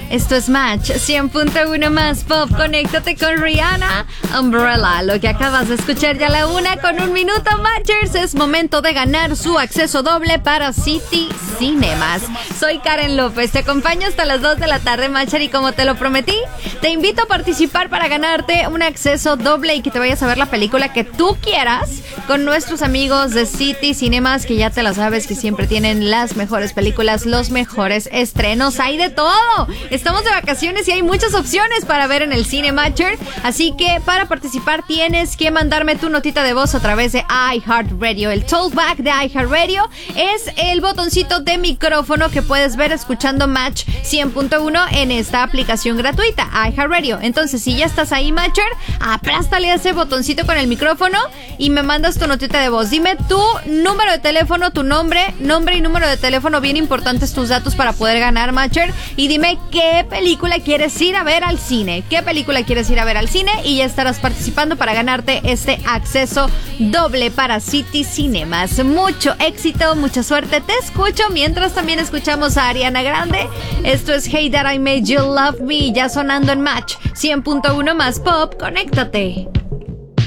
Esto es Match 100.1 más pop. Conéctate con Rihanna, Umbrella. Lo que acabas de escuchar ya a la 1:01, Matchers. Es momento de ganar su acceso doble para City Cinemas. Soy Karen López, te acompaño hasta las 2 de la tarde, Matcher, y como te lo prometí, te invito a participar para ganarte un acceso doble y que te vayas a ver la película que tú quieras con nuestros amigos de City Cinemas, que ya te la sabes que siempre tienen las mejores películas, los mejores estrenos, hay de todo. Estamos de vacaciones y hay muchas opciones para ver en el cine, Matcher. Así que para participar tienes que mandarme tu notita de voz a través de iHeartRadio. El talkback de iHeartRadio es el botoncito de micrófono que puedes ver escuchando Match 100.1 en esta aplicación gratuita, iHeartRadio. Entonces, si ya estás ahí, Matcher, aplástale a ese botoncito con el micrófono y me mandas tu notita de voz. Dime tu número de teléfono, tu nombre y número de teléfono, bien importantes tus datos para poder ganar, Matcher. Y dime qué película quieres ir a ver al cine. ¿Qué película quieres ir a ver al cine? Y ya estarás participando para ganarte este acceso doble para City Cinemas. Mucho éxito, mucha suerte. Te escucho mientras también escuchamos a Ariana Grande. Esto es Hey That I Made You Love Me, ya sonando en Match 100.1 más pop. Conéctate.